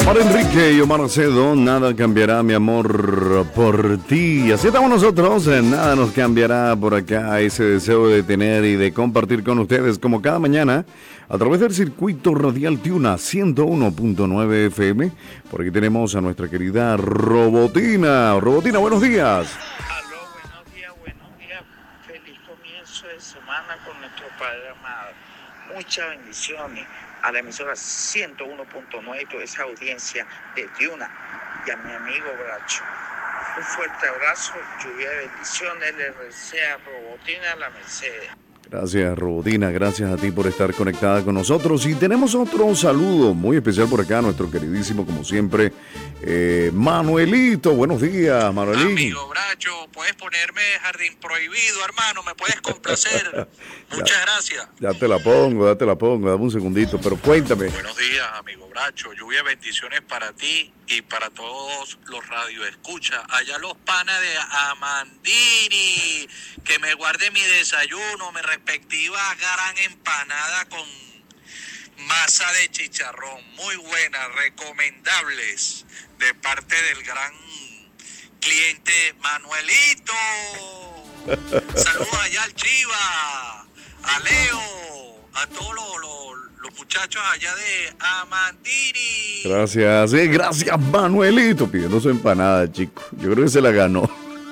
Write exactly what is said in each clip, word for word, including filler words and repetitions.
Para Enrique y Omar Cedo, nada cambiará mi amor por ti. Así estamos nosotros, nada nos cambiará por acá ese deseo de tener y de compartir con ustedes como cada mañana a través del circuito radial Tiuna ciento uno punto nueve F M. Por aquí tenemos a nuestra querida Robotina. Robotina, buenos días. Aló, buenos días, buenos días. Feliz comienzo de semana con nuestro Padre amado. Muchas bendiciones a la emisora ciento uno punto nueve y toda esa audiencia de Tiuna y a mi amigo Bracho. Un fuerte abrazo, lluvia de bendiciones, le desea Robotina la Mercedes. Gracias, Robotina, gracias a ti por estar conectada con nosotros. Y tenemos otro saludo muy especial por acá, nuestro queridísimo, como siempre, eh, Manuelito. Buenos días, Manuelito. Amigo Bracho, puedes ponerme Jardín Prohibido, hermano, me puedes complacer. Muchas ya, gracias. Ya te la pongo, ya te la pongo, dame un segundito, pero cuéntame. Buenos días, amigo Bracho, lluvia de bendiciones para ti y para todos los radioescuchas. Allá los panas de Amandini, que me guarde mi desayuno, mi respectiva gran empanada con masa de chicharrón, muy buenas, recomendables, de parte del gran cliente Manuelito. Saludos allá al Chiva, a Leo, a todos los, los, los muchachos allá de Amandini. Gracias, sí, gracias Manuelito, pidiendo su empanada, chico. Yo creo que se la ganó.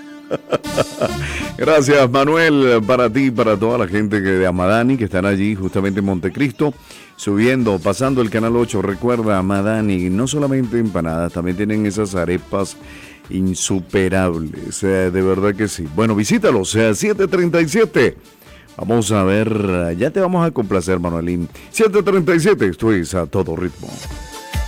Gracias, Manuel, para ti y para toda la gente que de Amadani, que están allí justamente en Montecristo, subiendo, pasando el canal ocho. Recuerda, Amadani, no solamente empanadas, también tienen esas arepas insuperables, eh, de verdad que sí. Bueno, visítalos, sea siete treinta y siete. Vamos a ver, ya te vamos a complacer, Manuelín. siete treinta y siete, esto es A Todo Ritmo.